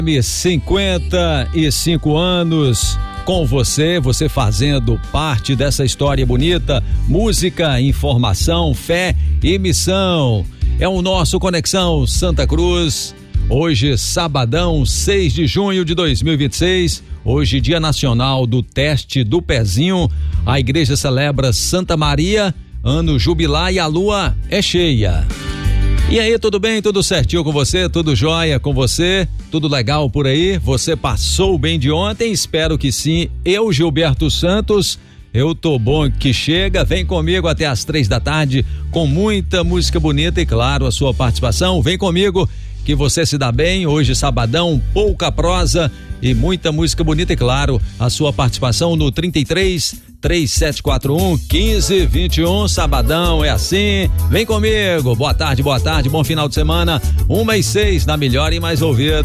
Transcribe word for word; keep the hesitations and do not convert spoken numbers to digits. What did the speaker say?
cinquenta e cinco anos com você, você fazendo parte dessa história bonita, música, informação, fé e missão. É o nosso Conexão Santa Cruz. Hoje, sabadão, seis de junho de dois mil e vinte e seis, hoje Dia Nacional do Teste do Pezinho. A igreja celebra Santa Maria, ano jubilar, e a lua é cheia. E aí, tudo bem? Tudo certinho com você? Tudo jóia com você? Tudo legal por aí? Você passou bem de ontem? Espero que sim. Eu, Gilberto Santos, eu tô bom que chega. Vem comigo até às três da tarde com muita música bonita e, claro, a sua participação. Vem comigo que você se dá bem. Hoje, sabadão, pouca prosa e muita música bonita e, claro, a sua participação no trinta e três, três sete quatro um, quinze vinte e um. Sabadão é assim. Vem comigo. Boa tarde, boa tarde, bom final de semana. Uma e seis na melhor e mais ouvida.